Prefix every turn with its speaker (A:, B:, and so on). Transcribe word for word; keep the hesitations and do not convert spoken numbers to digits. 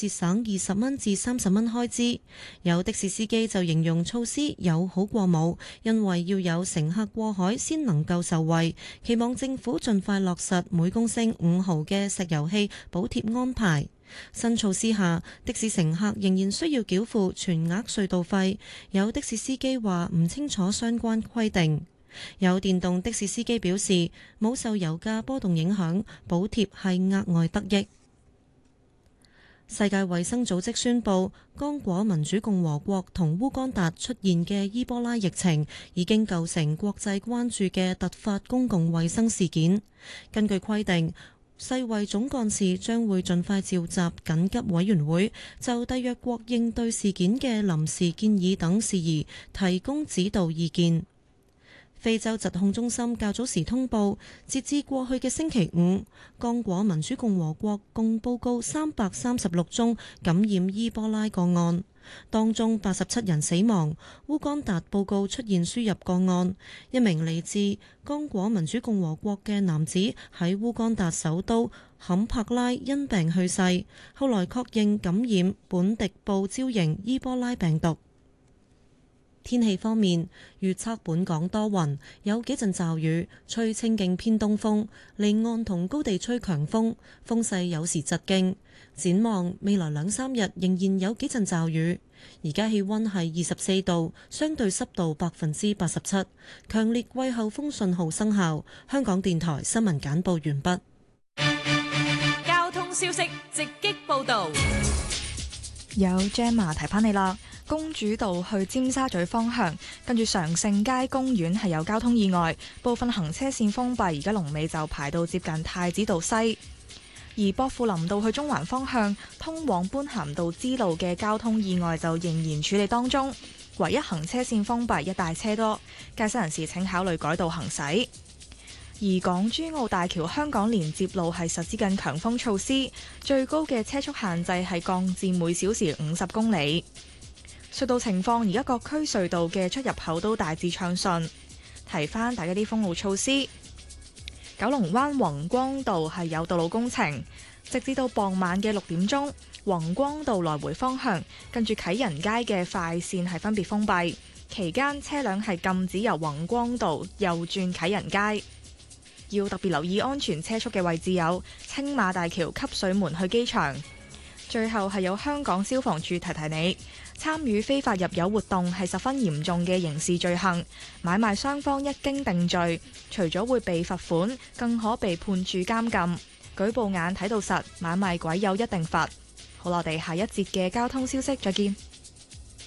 A: 節省二十蚊至三十蚊開支。有的士司機就形容措施有好過冇，因為要有乘客過海先能夠受惠，期望政府盡快落實每公升五毫嘅石油氣補貼安排。新措施下，的士乘客仍然需要繳付全額隧道費。有的士司機話唔清楚相關規定。有電動的士司機表示冇受油價波動影響，補貼係額外得益。世界衛生組織宣布，剛果民主共和國同烏干達出現嘅伊波拉疫情已經構成國際關注嘅突發公共衛生事件。根據規定，世衛總幹事將會盡快召集緊急委員會，就締約國應對事件嘅臨時建議等事宜提供指導意見。非洲疾控中心較早時通報，截至過去嘅星期五，剛果民主共和國共報告三百三十六宗感染伊波拉個案，當中八十七人死亡。烏干達報告出現輸入個案，一名嚟自剛果民主共和國嘅男子喺烏干達首都坎帕拉因病去世，後來確認感染本迪布招型伊波拉病毒。天氣方面，預測本港多雲，有幾陣驟雨，吹清勁偏東風，離岸同高地吹強風，風勢有時疾勁。展望未來兩三日仍然有幾陣驟雨。而家氣溫係二十四度，相對濕度百分之八十七，強烈季候風信號生效。香港電台新聞簡報完畢。
B: 交通消息直擊報道，
C: 有 Gemma 提翻你啦。公主道去尖沙咀方向，跟住常盛街公園係有交通意外，部分行車線封閉，而家龍尾就排到接近太子道西。而薄扶林道去中環方向，通往般咸道支路嘅交通意外就仍然處理當中，唯一行車線封閉，一帶車多，駕駛人士請考慮改道行駛。而港珠澳大橋香港連接路係實施緊強風措施，最高嘅車速限制係降至每小時五十公里。隧道情況，而家各區隧道嘅出入口都大致暢順。提翻大家啲封路措施，九龍灣宏光道係有道路工程，直至到傍晚嘅六點鐘，宏光道來回方向跟住啟仁街嘅快線係分別封閉，期間車輛係禁止由宏光道右轉啟仁街。要特別留意安全車速嘅位置有青馬大橋汲水門去機場。最後係有香港消防處提提你，參與非法入油活動係十分嚴重嘅刑事罪行，買賣雙方一經定罪，除咗會被罰款，更可被判處監禁。舉報眼睇到實，買賣鬼有一定罰。好，我哋下一節嘅交通消息再見。